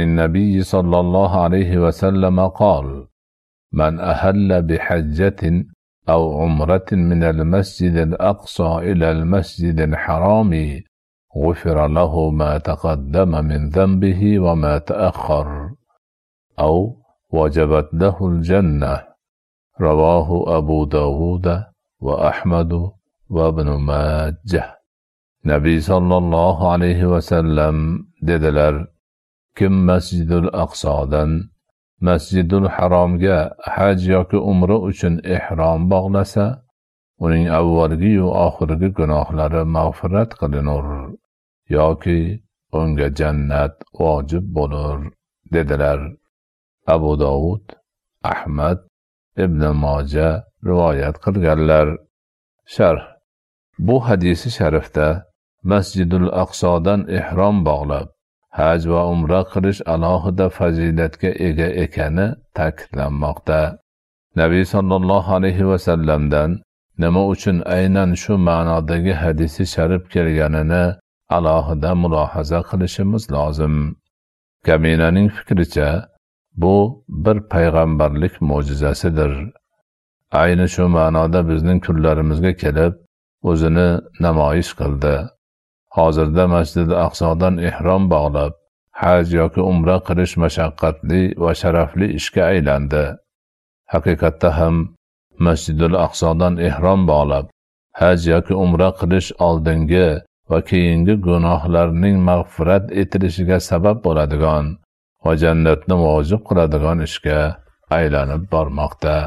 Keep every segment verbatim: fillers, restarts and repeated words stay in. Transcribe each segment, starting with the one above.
النبي صلى الله عليه وسلم قال: من أهل بحجة أو عمرة من المسجد الأقصى إلى المسجد الحرام غفر له ما تقدم من ذنبه وما تأخر، أو وجبت له الجنة. رواه أبو داود وأحمد وابن ماجه. Nabi sallallohu alayhi va sallam dedilar: kim Masjidul Aqsodan Masjidul Haromga haj yoki umra uchun ihrom bog'lasa, uning avvalgi va oxirgi gunohlari mag'firat qilinur yoki unga jannat vojib bo'lur dedilar. Abu Dovud, Ahmad, Ibn Moja rivoyat qilganlar. Sharh: bu hadisi sharifda Masjidul Aqsodan ihrom bog'lab haj va umra qilish alohida fazilatga ega ekani ta'kidlanmoqda. Nabiy sallallohu alayhi va sallamdan nima uchun aynan shu ma'nodagi hadisi sharif kelganini alohida mulohaza qilishimiz lozim. Kaminaning fikricha, bu bir payg'ambarlik mo'jizasidir. Ayni shu ma'noda bizning kunlarimizga kelib o'zini namoyish qildi. Hozirda Masjidul Aqsodan ihrom bog'lab haj yoki umra qilish mashaqqatli va sharafli ishga aylandi. Haqiqatda ham Masjidul Aqsodan ihrom bog'lab haj yoki umra qilish oldingi va keyingi gunohlarning mag'firat etilishiga sabab bo'ladigan va jannatni vojib qiladigan ishga aylanib bormoqda.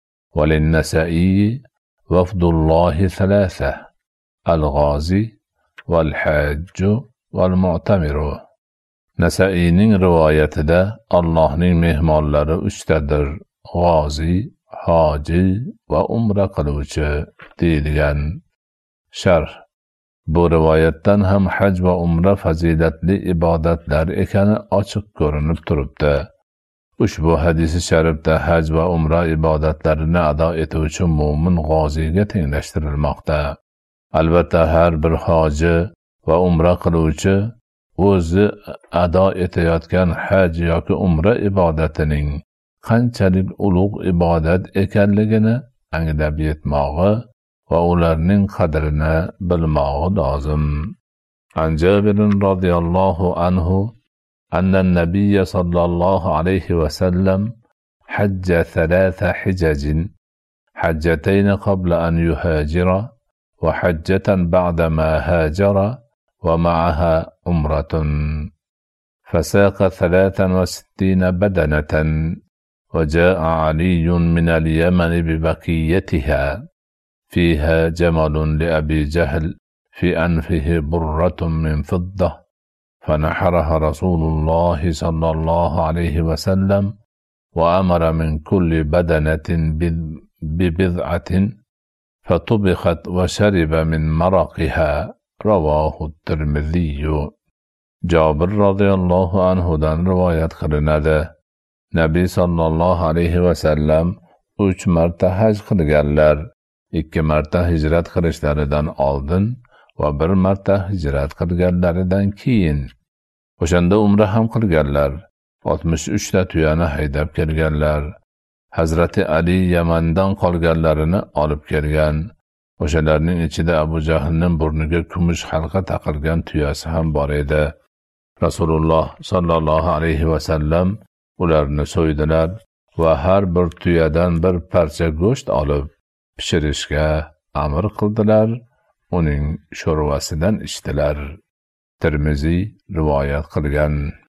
Valin-Nasa'i wafdullohi thalatha al-g'ozi val-hajju val-mu'tamiru. Nasaining rivoyatida Allohning mehmonlari uchtadir: g'ozi, hoji va umra qiluvchi deyilgan. Sharh: bu rivoyatdan ham haj va umra fazilatli ibodatlar ekani ochiq ko'rinib turibdi. Ushbu hadisi sharifda haj va umra ibodatlarini ado etuvchi mo'min g'oziga tenglashtirilmoqda. Albatta har bir hoji va umra qiluvchi o'zi ado etayotgan haj yoki umra ibodatining qanchalik ulug' ibodat ekanligini anglab yetmog'i va ularning qadrini bilmog'i lozim. An Jabir radhiyallohu anhu anna an-nabiy sallallohu alayhi va sallam hajja thalatha hijajin, hajjatayn qabla an yuhajira wa hajjatan ba'da ma hajara wa ma'aha umratun. فساق ثلاثا وستين بدنة وجاء علي من اليمن ببقيتها فيها جمل لأبي جهل في أنفه برة من فضة فنحرها رسول الله صلى الله عليه وسلم وأمر من كل بدنة ببضعة فطبخت وشرب من مرقها. رواه الترمذي. Jabir radhiyallohu anhudan rivoyat qilinadi. Nabiy sallallohu alayhi va sallam uch marta haj qilganlar. ikki marta hijrat qilishlaridan oldin va bir marta hijrat qilganlaridan keyin. O'shanda umra ham qilganlar. oltmish uch ta tuyani haydab kelganlar. Hazrati Ali Yamandan qolganlarini olib kelgan. O'shalarning ichida Abu Jahlning burniga kumush halqa taqilgan tuyasi ham bor edi. Rasululloh sallallohu alayhi va sallam ularni so'ydilar va har bir tuyadan bir parcha go'sht olib pishirishga amr qildilar. Uning sho'rvasidan ichdilar. Tirmiziy rivoyat qilgan.